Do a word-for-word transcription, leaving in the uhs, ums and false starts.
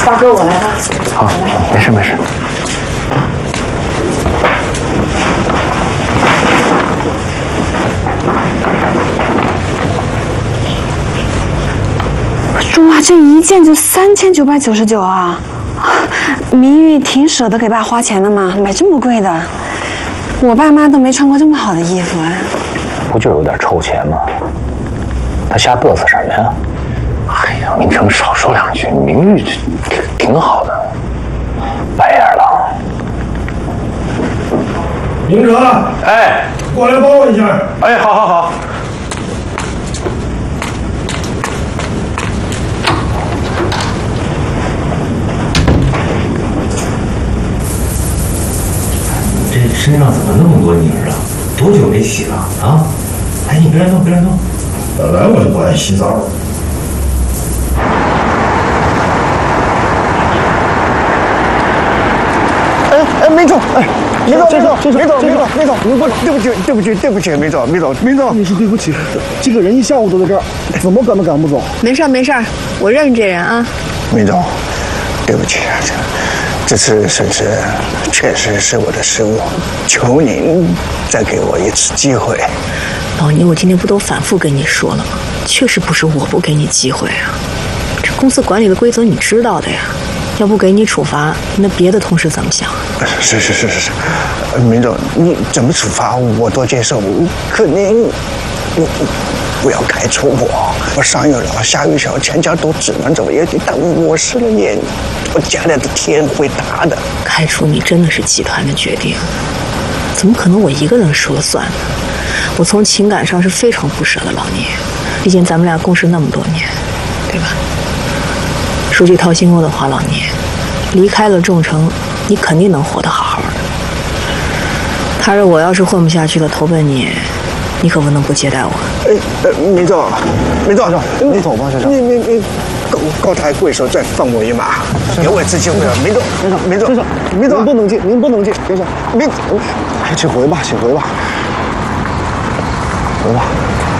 大哥，我来了。 好，没事没事。 哇，这一件就三千九百九十九啊！明玉挺舍得给爸花钱的嘛，买这么贵的，我爸妈都没穿过这么好的衣服啊。 不就有点臭钱吗？他瞎嘚瑟什么呀？哎呀，明成少说两句，明玉挺好的。白眼狼。 明哲， 哎， 过来帮我一下。 哎，好好好。 这身上怎么那么多泥儿啊？多久没洗了啊？哎，你别乱动，别乱动。 本来我就不爱洗澡。 哎哎，梅总，哎，梅总，梅总，梅总，梅总，梅总，我对不起，对不起，对不起，梅总，梅总，梅总， 你是对不起，这个人一下午都在这儿，怎么赶都赶不走。 没事没事，我认识这人啊。 梅总，对不起，这这次损失确实是我的失误，求您再给我一次机会。 老倪，我今天不都反复跟你说了吗？确实不是我不给你机会啊，这公司管理的规则你知道的呀。要不给你处罚，那别的同事怎么想啊？ 是是是是是，明总，你怎么处罚我都接受，可您，你不要开除我。我上有老下有小，全家都只能走，也得等我失了业，我家里的天会大的。 开除你真的是集团的决定，怎么可能我一个人说了算呢？我从情感上是非常不舍的老聂，毕竟咱们俩共事那么多年，对吧？说句掏心窝的话，老聂，离开了众诚，你肯定能活得好好的。他说我要是混不下去了，投奔你，你可不能不接待我。 哎，呃，明总，明总，你走吧，先生。你你你，高高抬贵手，再放我一马，给我一次机会啊！明总，明总，明总， 先生， 明总， 您不能进，您不能进，先生， 明， 请回吧，请回吧，回吧。